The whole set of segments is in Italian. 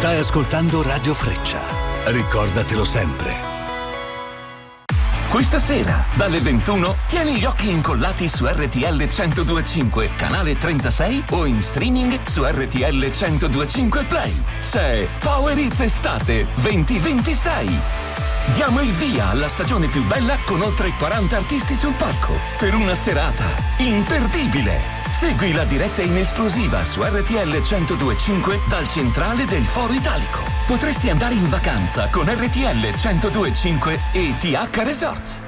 Stai ascoltando Radio Freccia. Ricordatelo sempre. Questa sera, dalle 21, tieni gli occhi incollati su RTL 102.5, canale 36 o in streaming su RTL 102.5 Play. C'è Power Hits Estate 2026. Diamo il via alla stagione più bella con oltre 40 artisti sul palco per una serata imperdibile. Segui la diretta in esclusiva su RTL 102.5 dal centrale del Foro Italico. Potresti andare in vacanza con RTL 102.5 e TH Resorts.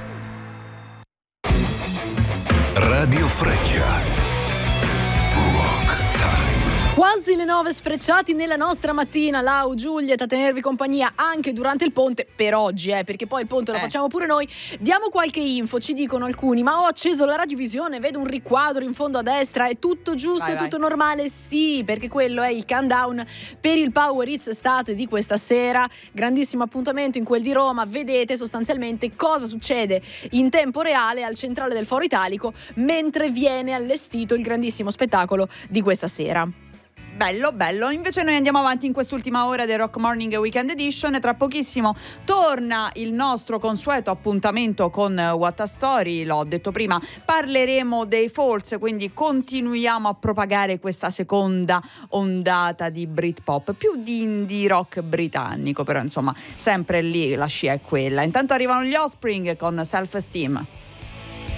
Radio Freccia. Rock Time. Quasi le 9 sfrecciati nella nostra mattina. Lau, Giuliet a tenervi compagnia anche durante il ponte per oggi, perché poi il ponte lo facciamo pure noi. Diamo qualche info, ci dicono alcuni: ma ho acceso la radiovisione, vedo un riquadro in fondo a destra, è tutto giusto, è tutto normale? Sì, perché quello è il countdown per il Power Hits Estate di questa sera. Grandissimo appuntamento in quel di Roma. Vedete sostanzialmente cosa succede in tempo reale al centrale del Foro Italico mentre viene allestito il grandissimo spettacolo di questa sera. Bello, bello. Invece noi andiamo avanti in quest'ultima ora del Rock Morning Weekend Edition. Tra pochissimo torna il nostro consueto appuntamento con What a Story. L'ho detto prima, parleremo dei Falls, quindi continuiamo a propagare questa seconda ondata di Britpop, più di indie rock britannico, però insomma sempre lì la scia è quella. Intanto arrivano gli Offspring con Self Esteem.